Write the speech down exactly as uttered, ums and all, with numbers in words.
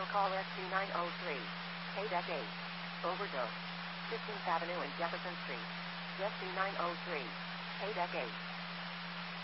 call S C nine oh three. K-Deck eight. Overdose. fifteenth Avenue and Jefferson Street. S C nine oh three. K-Deck eight.